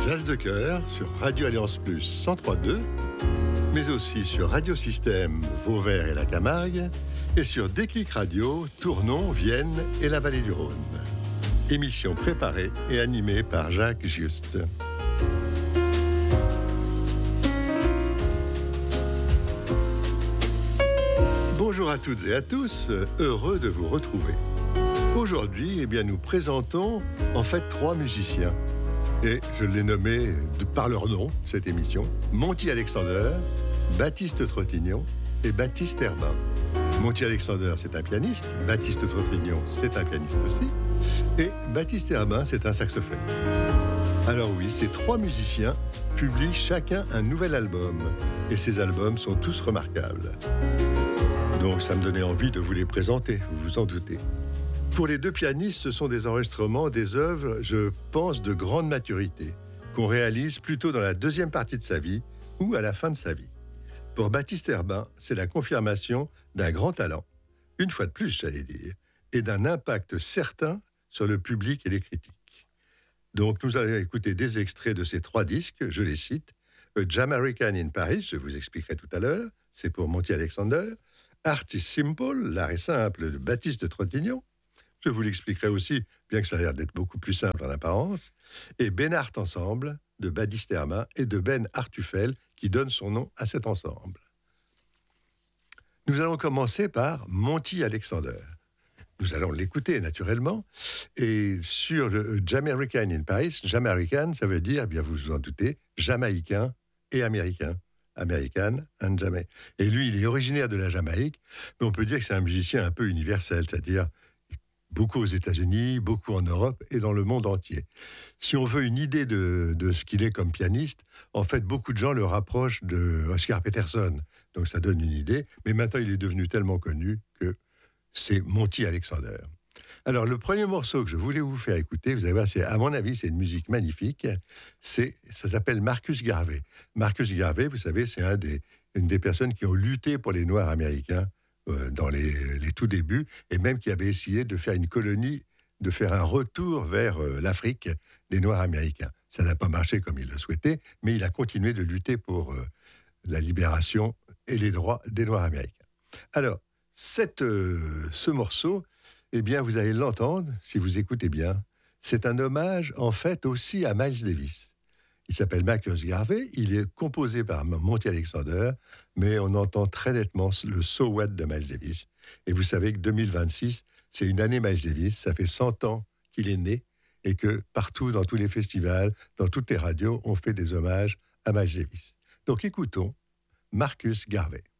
Jazz de cœur sur Radio Alliance Plus 103.2, mais aussi sur Radio Système Vauvert et la Camargue, et sur Déclic Radio, Tournon, Vienne et la Vallée du Rhône. Émission préparée et animée par Jacques Juste. Bonjour à toutes et à tous, heureux de vous retrouver. Aujourd'hui, nous présentons en fait 3 musiciens. Et je l'ai nommé par leur nom, cette émission, Monty Alexander, Baptiste Trottignon et Baptiste Herbin. Monty Alexander, c'est un pianiste, Baptiste Trottignon, c'est un pianiste aussi, et Baptiste Herbin, c'est un saxophoniste. Alors oui, ces 3 musiciens publient chacun un nouvel album, et ces albums sont tous remarquables. Donc ça me donnait envie de vous les présenter, vous vous en doutez. Pour les 2 pianistes, ce sont des enregistrements, des œuvres, je pense, de grande maturité, qu'on réalise plutôt dans la deuxième partie de sa vie ou à la fin de sa vie. Pour Baptiste Herbin, c'est la confirmation d'un grand talent, une fois de plus, j'allais dire, et d'un impact certain sur le public et les critiques. Donc, nous allons écouter des extraits de ces 3 disques, je les cite. A Jamaican in Paris, je vous expliquerai tout à l'heure, c'est pour Monty Alexander. Art is Simple, l'art est simple, de Baptiste Trottignon. Je vous l'expliquerai aussi, bien que ça a l'air d'être beaucoup plus simple en apparence. Et Ben Art Ensemble, de Baptiste Herbin, et de Ben Artufel, qui donne son nom à cet ensemble. Nous allons commencer par Monty Alexander. Nous allons l'écouter, naturellement. Et sur le Jamaican in Paris, Jamaican, ça veut dire, bien vous vous en doutez, jamaïcain et américain. American and Jamaica. Et lui, il est originaire de la Jamaïque, mais on peut dire que c'est un musicien un peu universel, c'est-à-dire beaucoup aux États-Unis, beaucoup en Europe et dans le monde entier. Si on veut une idée de ce qu'il est comme pianiste, en fait, beaucoup de gens le rapprochent de Oscar Peterson. Donc ça donne une idée. Mais maintenant, il est devenu tellement connu que c'est Monty Alexander. Alors, le premier morceau que je voulais vous faire écouter, vous allez voir, à mon avis, c'est une musique magnifique. Ça s'appelle Marcus Garvey. Marcus Garvey, vous savez, c'est une des personnes qui ont lutté pour les Noirs américains dans les tout débuts, et même qui avait essayé de faire une colonie, de faire un retour vers l'Afrique des Noirs américains. Ça n'a pas marché comme il le souhaitait, mais il a continué de lutter pour la libération et les droits des Noirs américains. Alors, ce morceau, vous allez l'entendre, si vous écoutez bien, c'est un hommage, en fait, aussi à Miles Davis. Il s'appelle Marcus Garvey, il est composé par Monty Alexander, mais on entend très nettement le So What de Miles Davis. Et vous savez que 2026, c'est une année Miles Davis, ça fait 100 ans qu'il est né, et que partout, dans tous les festivals, dans toutes les radios, on fait des hommages à Miles Davis. Donc écoutons Marcus Garvey.